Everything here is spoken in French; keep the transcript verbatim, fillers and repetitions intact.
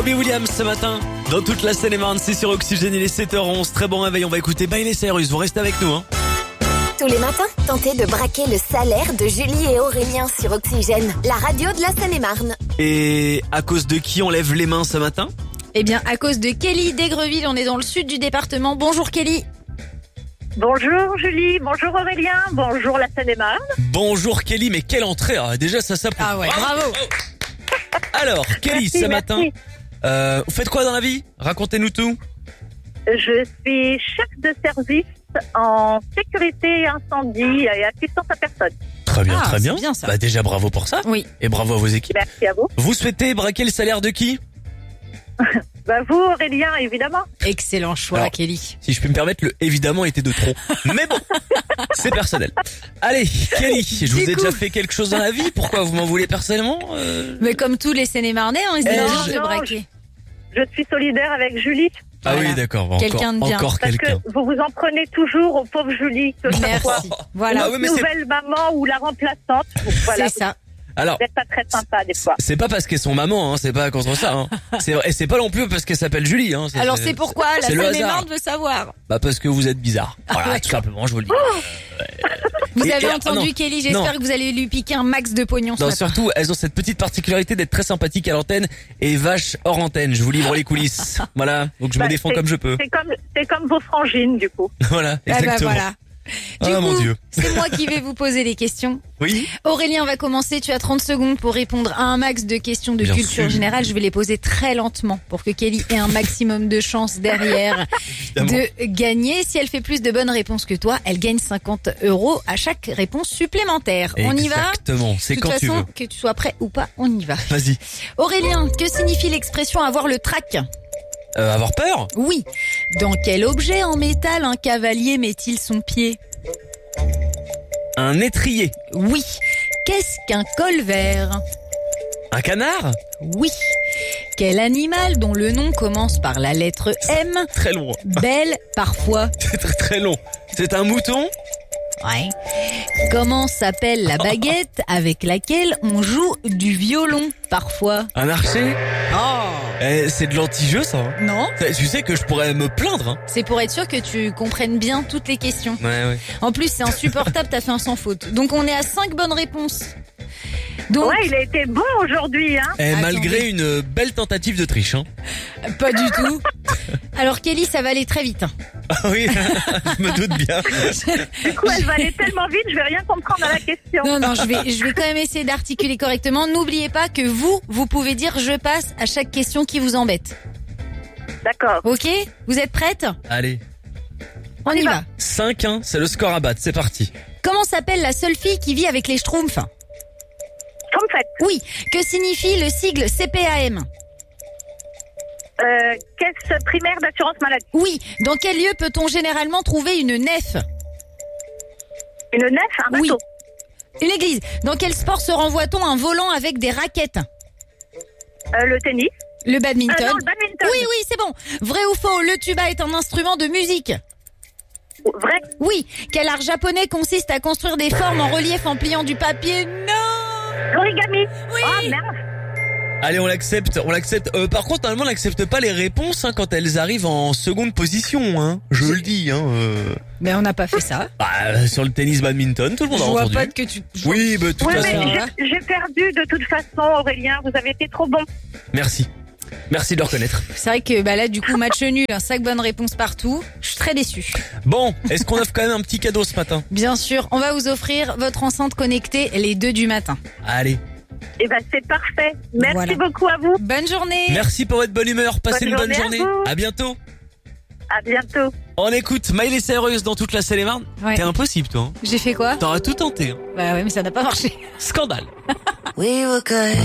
Robbie Williams ce matin, dans toute la Seine-et-Marne, c'est sur Oxygène, il est sept heures onze, très bon réveil, on va écouter Miley Cyrus, vous restez avec nous hein. Tous les matins, tentez de braquer le salaire de Julie et Aurélien sur Oxygène, la radio de la Seine-et-Marne. Et à cause de qui on lève les mains ce matin? Eh bien, à cause de Kelly d'Aigreville, on est dans le sud du département. Bonjour Kelly. Bonjour Julie, bonjour Aurélien, bonjour la Seine-et-Marne. Bonjour Kelly, mais quelle entrée hein. Déjà ça s'applaudit. Ah ouais, bravo. Alors, Kelly, Merci, ce merci. matin, euh, vous faites quoi dans la vie? Racontez-nous tout. Je suis chef de service en sécurité incendie et assistance à personne. Très bien, Ah, très bien. c'est bien, ça. Bah déjà bravo pour ça. Oui. Et bravo à vos équipes. Merci à vous. Vous souhaitez braquer le salaire de qui? Bah vous Aurélien évidemment. Excellent choix, Alors, Kelly. Si je puis me permettre, le évidemment était de trop. Mais bon, c'est personnel. Allez, Kelly, je vous ai Du coup- déjà fait quelque chose dans la vie. Pourquoi vous m'en voulez personnellement euh Mais comme tous les Seine-et-Marnais, on se dit Eh, non, je- de braquer. Je suis solidaire avec Julie Ah Voilà. oui, d'accord. Bon, Quelqu'un de encore, bien. encore parce quelqu'un. que vous vous en prenez toujours aux pauvres Julie que ce Merci. soit Voilà, Ah oui, mais c'est- nouvelle maman ou la remplaçante. Donc, voilà, c'est ça. Alors, vous n'êtes pas très sympa des fois. c'est pas parce qu'elles sont mamans, hein, c'est pas contre ça. Hein. C'est et c'est pas non plus parce qu'elle s'appelle Julie. Hein. Alors c'est pourquoi la c'est le hasard. Seine-et-Marne veut savoir. Bah parce que vous êtes bizarre. Voilà, d'accord. tout simplement, je vous le dis. Vous Et- avez et- entendu ah, non. Kelly, j'espère Non. que vous allez lui piquer un max de pognon ce Non, matin. surtout, elles ont cette petite particularité d'être très sympathiques à l'antenne et vaches hors antenne. Je vous livre les coulisses. Voilà, donc je me Bah, défends c'est- comme je peux. C'est comme, c'est comme vos frangines du coup. Voilà, Ah bah exactement. voilà. Du Ah, coup, mon Dieu. c'est moi qui vais vous poser les questions. Oui. Aurélien va commencer, tu as trente secondes pour répondre à un max de questions de Bien culture sûr. générale. Je vais les poser très lentement pour que Kelly ait un maximum de chances derrière Évidemment. de gagner. Si elle fait plus de bonnes réponses que toi, elle gagne cinquante euros à chaque réponse supplémentaire. On y va? Exactement, c'est De quand toute tu façon, veux. que tu sois prêt ou pas, on y va. Vas-y. Aurélien, que signifie l'expression avoir le trac? Euh, avoir peur? Oui. Dans quel objet en métal un cavalier met-il son pied? Un étrier. Oui. Qu'est-ce qu'un colvert? Un canard? Oui. Quel animal dont le nom commence par la lettre M, Très long. belle parfois? C'est très très long. C'est un mouton? Ouais. Comment s'appelle la baguette avec laquelle on joue du violon parfois? Un archer? Oh. Eh, c'est de l'anti-jeu ça. Hein. Non, Tu sais que je pourrais me plaindre. Hein. c'est pour être sûr que tu comprennes bien toutes les questions. Ouais, ouais. En plus, c'est insupportable, t'as fait un sans faute. Donc on est à cinq bonnes réponses. Donc, Ouais, il a été bon aujourd'hui, hein. Eh, Attendez. malgré une belle tentative de triche. Hein. pas du tout. Alors Kelly, ça va aller très vite. hein. Ah oui, je me doute bien. Du coup, elle va aller tellement vite, je vais rien comprendre à la question. Non, non, je vais, je vais quand même essayer d'articuler correctement. N'oubliez pas que vous, vous pouvez dire je passe à chaque question qui vous embête. D'accord. Ok? Vous êtes prête? Allez. On y va. cinq un, c'est le score à battre, c'est parti. Comment s'appelle la seule fille qui vit avec les Schtroumpfs? Comme fait, Oui. Que signifie le sigle C P A M? euh, caisse primaire d'assurance maladie. Oui. Dans quel lieu peut-on généralement trouver une nef? Une nef, un Oui. bateau. Une église. Dans quel sport se renvoie-t-on un volant avec des raquettes? Euh, le tennis. Le badminton. Euh, non, le badminton. Oui, oui, c'est bon. Vrai ou faux? Le tuba est un instrument de musique. Vrai. Oui. Quel art japonais consiste à construire des formes en relief en pliant du papier? Non. L'origami. Oui. Oh merde. Allez, on l'accepte, on l'accepte. Euh, par contre, normalement, on n'accepte pas les réponses hein, quand elles arrivent en seconde position. Hein. Je le dis. Hein, euh... Mais on n'a pas fait ça. bah, sur le tennis badminton, tout le monde Je a vois entendu. pas que tu. Oui, bah, de toute Ouais, façon. mais façon. j'ai- j'ai perdu de toute façon, Aurélien. Vous avez été trop bon. Merci. Merci de le reconnaître. C'est vrai que bah là du coup match nul, hein, cinq bonnes réponses partout. Je suis très déçue. Bon, est-ce qu'on offre quand même un petit cadeau ce matin? Bien sûr, on va vous offrir votre enceinte connectée les deux du matin. Allez. Eh ben, c'est parfait. Merci Voilà. beaucoup à vous. Bonne journée. Merci pour votre bonne humeur. Passez Bonne une bonne journée journée. à vous. À bientôt. À bientôt. On écoute Miley Cyrus dans toute la Seine-et-Marne. Ouais. T'es impossible, toi. Hein. J'ai fait quoi? T'auras tout tenté. Hein. Bah ouais, mais ça n'a pas marché. Scandale. We were good.